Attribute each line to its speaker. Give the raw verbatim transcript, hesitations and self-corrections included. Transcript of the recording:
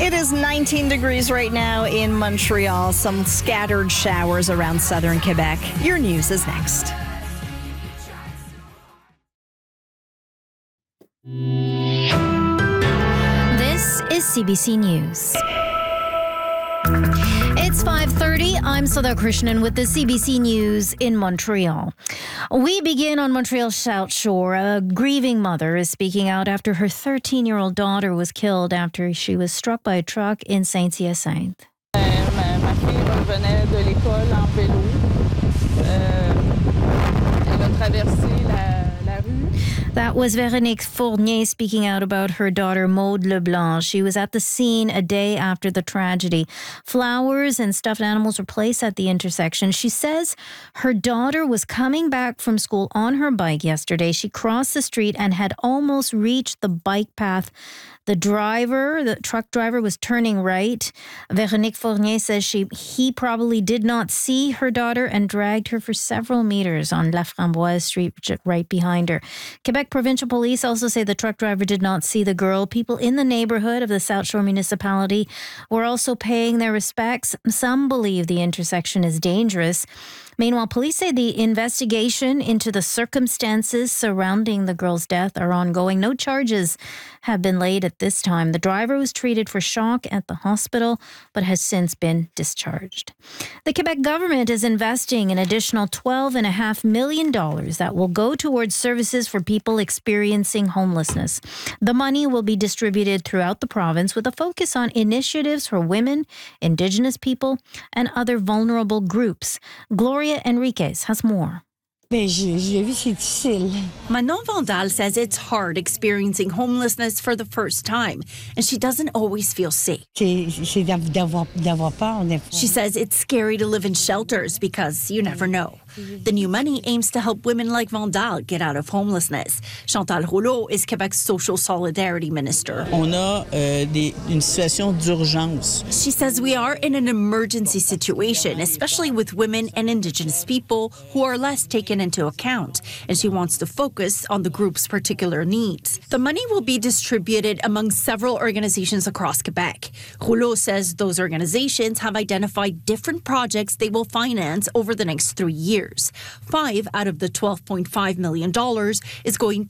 Speaker 1: It is nineteen degrees right now in Montreal. Some scattered showers around southern Quebec. Your news is next.
Speaker 2: This is C B C News. It's five thirty. I'm Sada Krishnan with the C B C News in Montreal. We begin on Montreal's South Shore. A grieving mother is speaking out after her thirteen-year-old daughter was killed after she was struck by a truck in Saint-Hyacinthe.
Speaker 3: Euh, ma, ma fille revenait de l'école en vélo. Euh, elle a traversé la, la rue.
Speaker 2: That was Véronique Fournier speaking out about her daughter Maude Leblanc. She was at the scene a day after the tragedy. Flowers and stuffed animals were placed at the intersection. She says her daughter was coming back from school on her bike yesterday. She crossed the street and had almost reached the bike path. The driver, the truck driver, was turning right. Véronique Fournier says she he probably did not see her daughter and dragged her for several meters on La Framboise Street, right behind her. Quebec Provincial Police also say the truck driver did not see the girl. People in the neighborhood of the South Shore municipality were also paying their respects. Some believe the intersection is dangerous. Meanwhile, police say the investigation into the circumstances surrounding the girl's death are ongoing. No charges have been laid at this time. The driver was treated for shock at the hospital, but has since been discharged. The Quebec government is investing an additional twelve point five million dollars that will go towards services for people experiencing homelessness. The money will be distributed throughout the province with a focus on initiatives for women, Indigenous people, and other vulnerable groups. Gloria Enriquez has more.
Speaker 4: Manon Vandal says it's hard experiencing homelessness for the first time, and she doesn't always feel safe. She says it's scary to live in shelters because you never know. The new money aims to help women like Vandal get out of homelessness. Chantal Rouleau is Quebec's Social Solidarity Minister.
Speaker 5: On a euh, des, une situation d'urgence.
Speaker 4: She says we are in an emergency situation, especially with women and Indigenous people who are less taken into account, and she wants to focus on the group's particular needs. The money will be distributed among several organizations across Quebec. Rouleau says those organizations have identified different projects they will finance over the next three years. Five out of the twelve point five million dollars is going